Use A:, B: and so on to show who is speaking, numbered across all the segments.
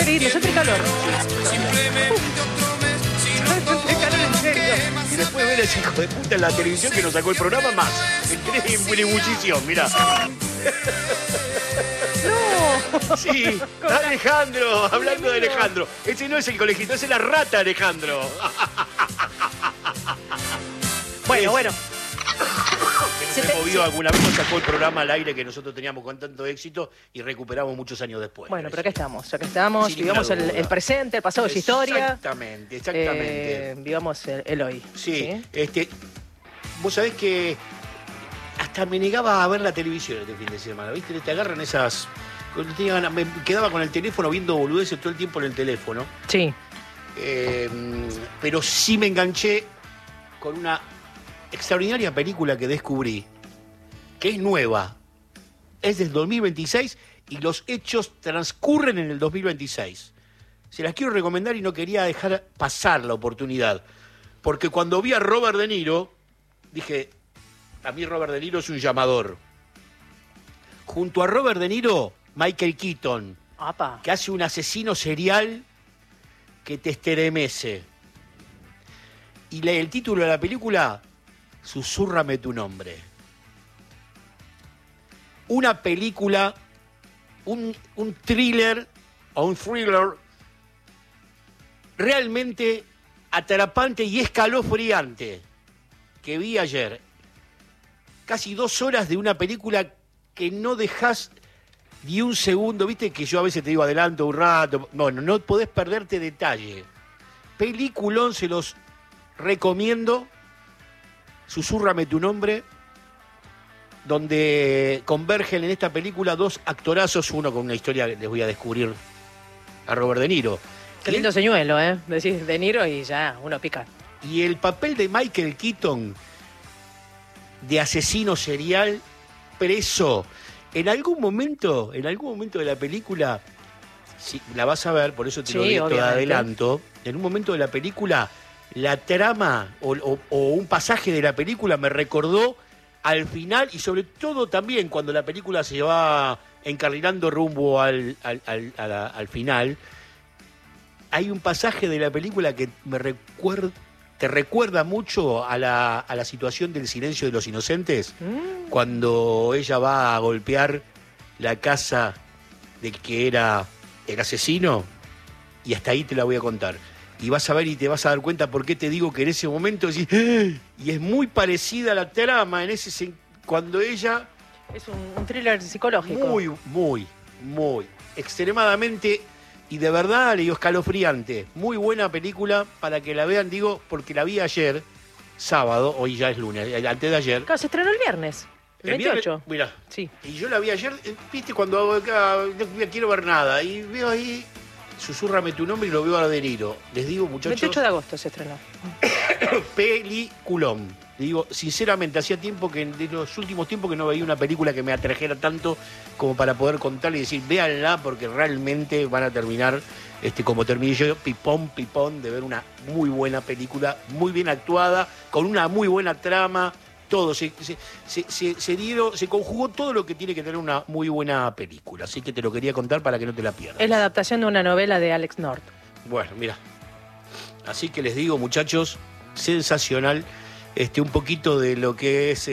A: Qué lindo, yo tengo calor.
B: Qué calor, en serio. Y después ver a ese hijo de puta en la televisión que nos sacó el programa más. En ebullición, mirá.
A: No.
B: Sí, Alejandro, hablando de Alejandro. Ese no es el colegito, ese es la rata Alejandro.
A: Bueno.
B: Que nos movió alguna vez, nos sacó el programa al aire que nosotros teníamos con tanto éxito y recuperamos muchos años después.
A: Bueno, pero acá estamos, Sin vivamos el presente, el pasado es historia.
B: Exactamente.
A: Vivamos el hoy.
B: Sí, vos sabés que hasta me negaba a ver la televisión este fin de semana, ¿viste? Te agarran esas... Me quedaba con el teléfono viendo boludeces todo el tiempo en el teléfono.
A: Sí.
B: Pero sí me enganché con una extraordinaria película que descubrí, que es nueva, es del 2026 y los hechos transcurren en el 2026. Se las quiero recomendar y no quería dejar pasar la oportunidad, porque cuando vi a Robert De Niro, dije, a mí Robert De Niro es un llamador. Junto a Robert De Niro, Michael Keaton,
A: Apa.
B: que hace un asesino serial que te estremece. Y el título de la película, Susúrrame tu nombre. Una película, un thriller o un thriller realmente atrapante y escalofriante que vi ayer. Casi 2 horas de una película que no dejás ni un segundo. Viste que yo a veces te digo adelanto un rato. Bueno, no podés perderte detalle. Peliculón, se los recomiendo. Susúrrame tu nombre, donde convergen en esta película 2 actorazos, uno con una historia que les voy a descubrir a Robert De Niro.
A: Qué lindo señuelo, ¿eh? Decís De Niro y ya uno pica.
B: Y el papel de Michael Keaton, de asesino serial, preso. En algún momento de la película, si la vas a ver, por eso te lo digo de adelanto, en un momento de la película, la trama o un pasaje de la película me recordó al final, y sobre todo también cuando la película se va encarrilando rumbo al final, hay un pasaje de la película que te recuerda mucho a la situación del Silencio de los Inocentes, cuando ella va a golpear la casa del que era el asesino, y hasta ahí te la voy a contar. Y vas a ver y te vas a dar cuenta por qué te digo que en ese momento decís, y es muy parecida a la trama cuando ella...
A: Es un thriller psicológico.
B: Muy, extremadamente y de verdad, le digo, escalofriante. Muy buena película para que la vean, digo, porque la vi ayer, sábado, hoy ya es lunes, antes de ayer.
A: Claro, se estrenó el viernes. El 28.
B: Mira,
A: sí.
B: Y yo la vi ayer, viste, cuando hago acá, no quiero ver nada, y veo ahí... Susúrrame tu nombre y lo veo a De Niro. Les digo, muchachos...
A: 28 de agosto se estrenó.
B: Peliculón. Digo, sinceramente, hacía tiempo que, de los últimos tiempos, que no veía una película que me atrajera tanto como para poder contarle y decir, véanla, porque realmente van a terminar, como terminé yo, pipón, de ver una muy buena película, muy bien actuada, con una muy buena trama. Todo, se conjugó todo lo que tiene que tener una muy buena película. Así que te lo quería contar para que no te la pierdas.
A: Es la adaptación de una novela de Alex North.
B: Bueno, mira. Así que les digo, muchachos, sensacional. Un poquito de lo que es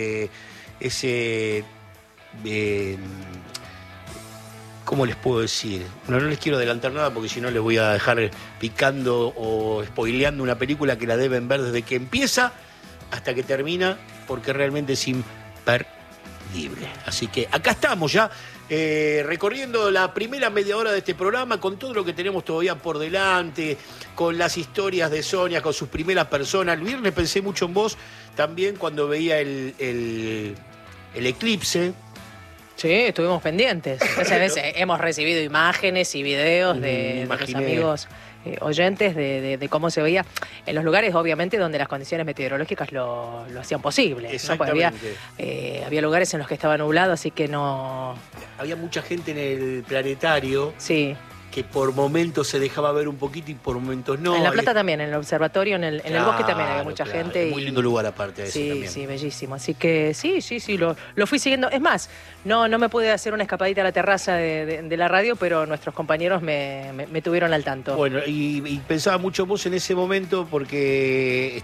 B: ¿cómo les puedo decir? No les quiero adelantar nada porque si no les voy a dejar picando o spoileando una película que la deben ver desde que empieza hasta que termina, porque realmente es imperdible. Así que acá estamos ya, recorriendo la primera media hora de este programa, con todo lo que tenemos todavía por delante, con las historias de Sonia, con sus primeras personas. El viernes pensé mucho en vos, también cuando veía el eclipse.
A: Sí, estuvimos pendientes. Muchas veces hemos recibido imágenes y videos de los amigos oyentes de cómo se veía en los lugares, obviamente, donde las condiciones meteorológicas lo hacían posible.
B: Exactamente.
A: ¿No? Había lugares en los que estaba nublado, así que no...
B: Había mucha gente en el planetario.
A: Sí.
B: que por momentos se dejaba ver un poquito y por momentos no.
A: En La Plata también, en el observatorio, en el bosque también había mucha gente.
B: Muy lindo lugar aparte de eso
A: sí,
B: también.
A: Sí, bellísimo. Así que sí, lo fui siguiendo. Es más, no me pude hacer una escapadita a la terraza de la radio, pero nuestros compañeros me tuvieron al tanto.
B: Bueno, y pensaba mucho vos en ese momento porque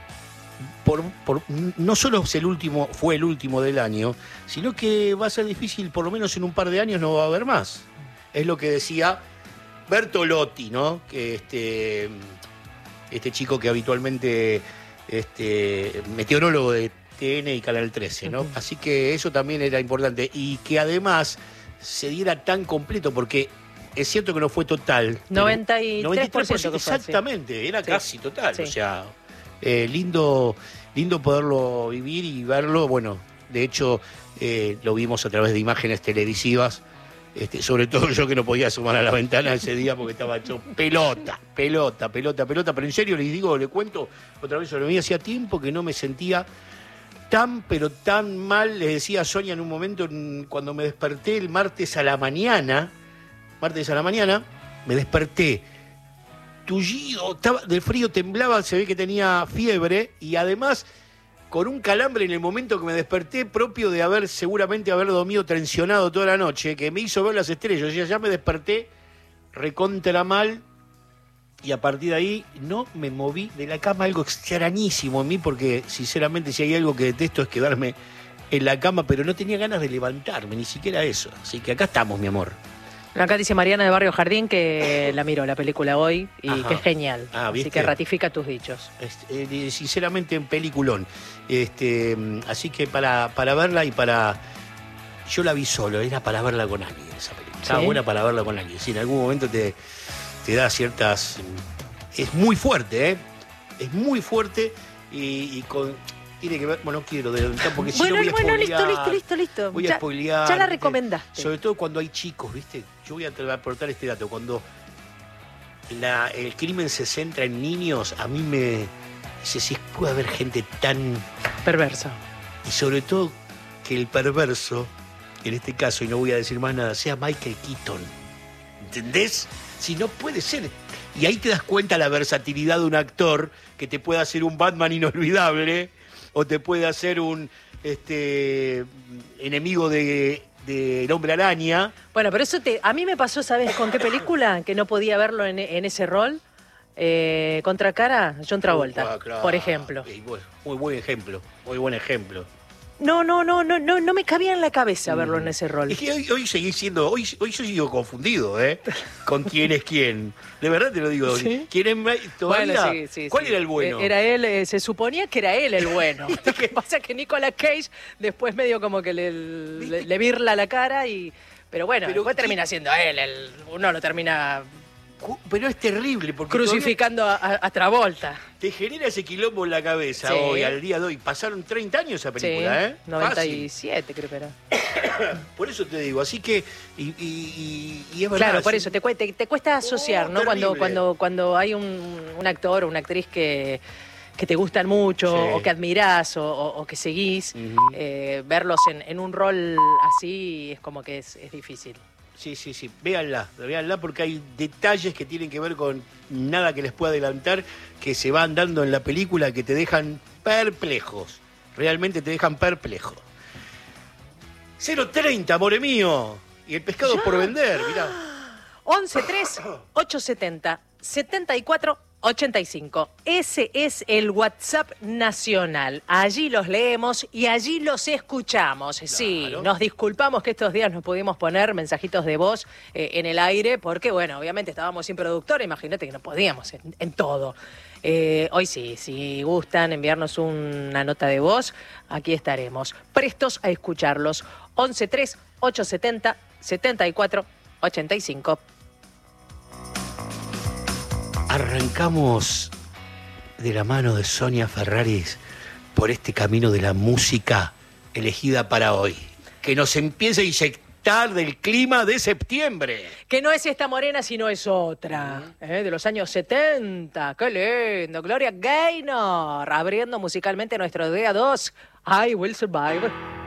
B: no solo fue el último del año, sino que va a ser difícil, por lo menos en un par de años no va a haber más. Es lo que decía Bertolotti, ¿no? Que este chico que habitualmente meteorólogo de TN y Canal 13, ¿no? Así que eso también era importante. Y que además se diera tan completo, porque es cierto que no fue total.
A: 93%
B: exactamente, era casi total.
A: Sí.
B: O sea, lindo poderlo vivir y verlo. Bueno, de hecho, lo vimos a través de imágenes televisivas. Sobre todo yo que no podía asomar a la ventana ese día porque estaba hecho pelota. Pero en serio les cuento otra vez sobre mí. Hacía tiempo que no me sentía pero tan mal. Le decía a Sonia en un momento, cuando me desperté el martes a la mañana, me desperté tullido, del frío, temblaba, se ve que tenía fiebre y además con un calambre en el momento que me desperté, propio de seguramente haber dormido tensionado toda la noche, que me hizo ver las estrellas. Yo decía, ya me desperté recontra mal, y a partir de ahí no me moví de la cama, algo extrañísimo en mí, porque sinceramente si hay algo que detesto es quedarme en la cama, pero no tenía ganas de levantarme, ni siquiera eso. Así que acá estamos, mi amor.
A: Acá dice Mariana de Barrio Jardín que la miró la película hoy y
B: Ajá.
A: que es genial.
B: ¿Viste?
A: Así que ratifica tus dichos.
B: Sinceramente, en peliculón. Así que para verla yo la vi solo, era para verla con alguien esa película.
A: ¿Sí?
B: Estaba buena para verla con alguien. Si en algún momento te da ciertas... Es muy fuerte, ¿eh? Es muy fuerte y tiene que ver... Bueno, no quiero adelantar porque si no voy a spoilear.
A: Listo.
B: Voy a spoilear.
A: Ya la recomendaste.
B: Sobre todo cuando hay chicos, ¿viste? Yo voy a aportar este dato. Cuando el crimen se centra en niños, a mí me dice si puede haber gente tan
A: perversa.
B: Y sobre todo que el perverso, en este caso, y no voy a decir más nada, sea Michael Keaton. ¿Entendés? Si no puede ser. Y ahí te das cuenta la versatilidad de un actor que te puede hacer un Batman inolvidable o te puede hacer un enemigo del Hombre Araña.
A: Bueno, pero eso a mí me pasó, ¿sabes con qué película? Que no podía verlo en ese rol. Contracara, John Travolta,
B: claro.
A: Por ejemplo.
B: Muy buen ejemplo.
A: No me cabía en la cabeza verlo en ese rol.
B: Es que hoy yo sigo confundido, con quién es quién. De verdad te lo digo.
A: ¿Sí?
B: ¿Quién es todavía?
A: Bueno, sí,
B: ¿Cuál era el bueno?
A: Era él, se suponía que era él el bueno. Lo que pasa es que Nicolas Cage después medio como que le birla la cara pero bueno, después termina siendo él, uno lo termina...
B: Pero es terrible porque
A: crucificando a Travolta.
B: Te genera ese quilombo en la cabeza
A: Sí.
B: hoy, al día de hoy. Pasaron 30 años esa película,
A: Sí, 97 creo que era.
B: Por eso te digo, así que... Y es verdad.
A: Claro, por eso te cuesta asociar, ¿no?
B: Terrible.
A: Cuando hay un actor o una actriz que te gustan mucho,
B: Sí.
A: o que admirás, o que seguís, verlos en un rol así es como que es difícil.
B: Sí, véanla porque hay detalles que tienen que ver con nada que les pueda adelantar, que se van dando en la película que te dejan perplejos. Realmente te dejan perplejo. 030, amore mío. Y el pescado por vender, mirá.
A: 11-3-870-74-85. Ese es el WhatsApp nacional. Allí los leemos y allí los escuchamos. Claro. Sí, nos disculpamos que estos días no pudimos poner mensajitos de voz en el aire porque, bueno, obviamente estábamos sin productor. Imagínate que no podíamos en todo. Hoy sí, si gustan enviarnos una nota de voz, aquí estaremos, prestos a escucharlos. 11-3-870-74-85.
B: Arrancamos de la mano de Sonia Ferraris por este camino de la música elegida para hoy, que nos empieza a inyectar del clima de septiembre.
A: Que no es esta morena, sino es otra, de los años 70. ¡Qué lindo! Gloria Gaynor, abriendo musicalmente nuestro día 2, I Will Survive.